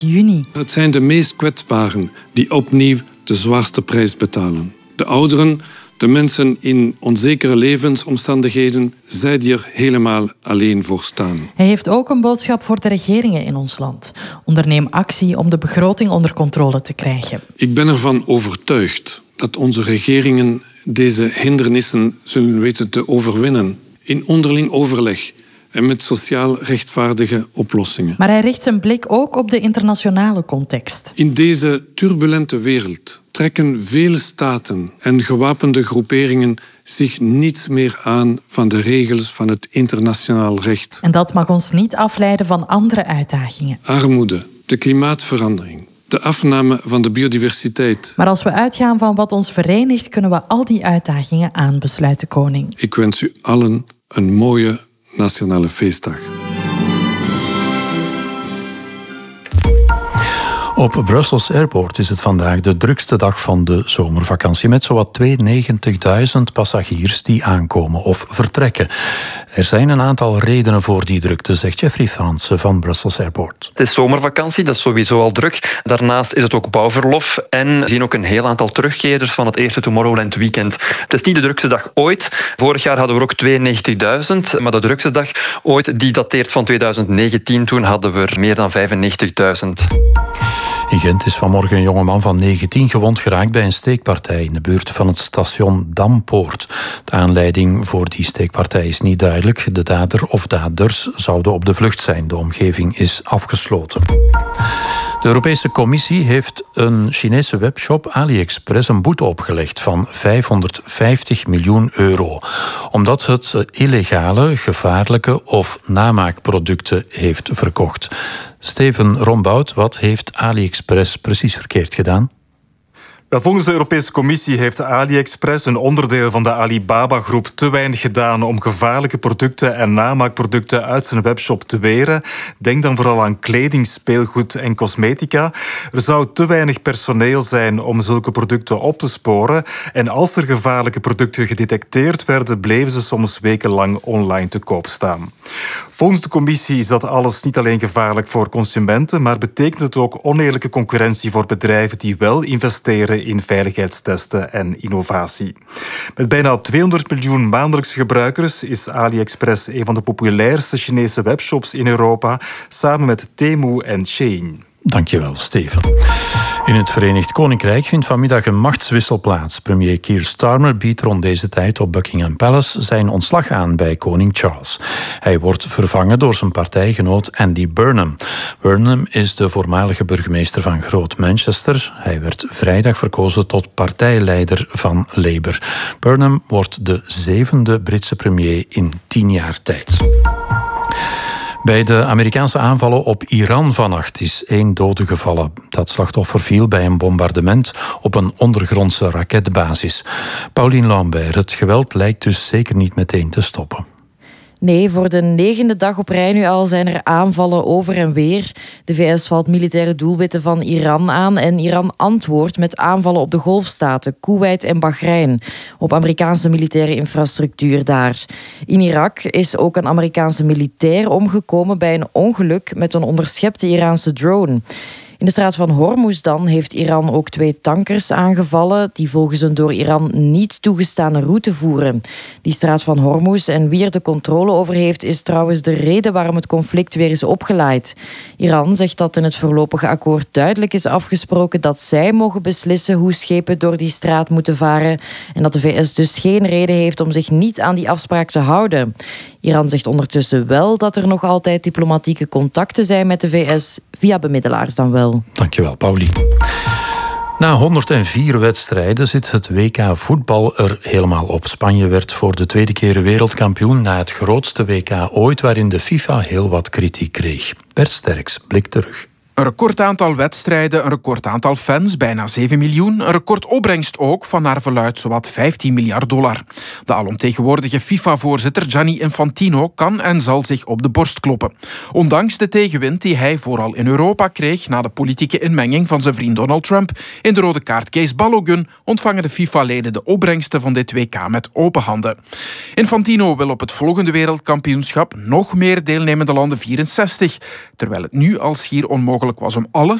juni. Het zijn de meest kwetsbaren die opnieuw de zwaarste prijs betalen. De ouderen, de mensen in onzekere levensomstandigheden, zij die er helemaal alleen voor staan. Hij heeft ook een boodschap voor de regeringen in ons land. Onderneem actie om de begroting onder controle te krijgen. Ik ben ervan overtuigd dat onze regeringen deze hindernissen zullen weten te overwinnen. In onderling overleg en met sociaal rechtvaardige oplossingen. Maar hij richt zijn blik ook op de internationale context. In deze turbulente wereld trekken vele staten en gewapende groeperingen zich niets meer aan van de regels van het internationaal recht. En dat mag ons niet afleiden van andere uitdagingen. Armoede, de klimaatverandering, de afname van de biodiversiteit. Maar als we uitgaan van wat ons verenigt, kunnen we al die uitdagingen aan, besluit de koning. Ik wens u allen een mooie nationale feestdag. Op Brussels Airport is het vandaag de drukste dag van de zomervakantie, met zowat 92.000 passagiers die aankomen of vertrekken. Er zijn een aantal redenen voor die drukte, zegt Jeffrey Fransen van Brussels Airport. Het is zomervakantie, dat is sowieso al druk. Daarnaast is het ook bouwverlof en we zien ook een heel aantal terugkeerders van het eerste Tomorrowland weekend. Het is niet de drukste dag ooit. Vorig jaar hadden we ook 92.000, maar de drukste dag ooit die dateert van 2019. Toen hadden we er meer dan 95.000. In Gent is vanmorgen een jongeman van 19 gewond geraakt bij een steekpartij in de buurt van het station Dampoort. De aanleiding voor die steekpartij is niet duidelijk. De dader of daders zouden op de vlucht zijn. De omgeving is afgesloten. De Europese Commissie heeft een Chinese webshop AliExpress een boete opgelegd van €550 miljoen. Omdat het illegale, gevaarlijke of namaakproducten heeft verkocht. Steven Rombout, wat heeft AliExpress precies verkeerd gedaan? Volgens de Europese Commissie heeft AliExpress, een onderdeel van de Alibaba-groep, te weinig gedaan om gevaarlijke producten en namaakproducten uit zijn webshop te weren. Denk dan vooral aan kleding, speelgoed en cosmetica. Er zou te weinig personeel zijn om zulke producten op te sporen. En als er gevaarlijke producten gedetecteerd werden, bleven ze soms wekenlang online te koop staan. Volgens de Commissie is dat alles niet alleen gevaarlijk voor consumenten, maar betekent het ook oneerlijke concurrentie voor bedrijven die wel investeren in veiligheidstesten en innovatie. Met bijna 200 miljoen maandelijkse gebruikers is AliExpress een van de populairste Chinese webshops in Europa, samen met Temu en Shein. Dankjewel, Steven. In het Verenigd Koninkrijk vindt vanmiddag een machtswissel plaats. Premier Keir Starmer biedt rond deze tijd op Buckingham Palace zijn ontslag aan bij koning Charles. Hij wordt vervangen door zijn partijgenoot Andy Burnham. Burnham is de voormalige burgemeester van Groot Manchester. Hij werd vrijdag verkozen tot partijleider van Labour. Burnham wordt de 7e Britse premier in 10 jaar tijd. Bij de Amerikaanse aanvallen op Iran vannacht is 1 dode gevallen. Dat slachtoffer viel bij een bombardement op een ondergrondse raketbasis. Pauline Lambert, het geweld lijkt dus zeker niet meteen te stoppen. Nee, voor de 9e dag op rij nu al zijn er aanvallen over en weer. De VS valt militaire doelwitten van Iran aan en Iran antwoordt met aanvallen op de golfstaten, Koeweit en Bahrein, op Amerikaanse militaire infrastructuur daar. In Irak is ook een Amerikaanse militair omgekomen bij een ongeluk met een onderschepte Iraanse drone. In de straat van Hormuz dan heeft Iran ook 2 tankers aangevallen die volgens een door Iran niet toegestane route voeren. Die straat van Hormuz en wie er de controle over heeft is trouwens de reden waarom het conflict weer is opgeleid. Iran zegt dat in het voorlopige akkoord duidelijk is afgesproken dat zij mogen beslissen hoe schepen door die straat moeten varen en dat de VS dus geen reden heeft om zich niet aan die afspraak te houden. Iran zegt ondertussen wel dat er nog altijd diplomatieke contacten zijn met de VS, via bemiddelaars dan wel. Dankjewel, Pauline. Na 104 wedstrijden zit het WK voetbal er helemaal op. Spanje werd voor de 2e keer wereldkampioen na het grootste WK ooit, waarin de FIFA heel wat kritiek kreeg. Bert Sterks blikt terug. Een record aantal wedstrijden, een record aantal fans, bijna 7 miljoen. Een record opbrengst ook, van naar verluidt zowat $15 miljard. De alomtegenwoordige FIFA-voorzitter Gianni Infantino kan en zal zich op de borst kloppen. Ondanks de tegenwind die hij vooral in Europa kreeg na de politieke inmenging van zijn vriend Donald Trump in de rode kaart-case Balogun, ontvangen de FIFA-leden de opbrengsten van dit WK met open handen. Infantino wil op het volgende wereldkampioenschap nog meer deelnemende landen 64, terwijl het nu al schier onmogelijk mogelijk was om alle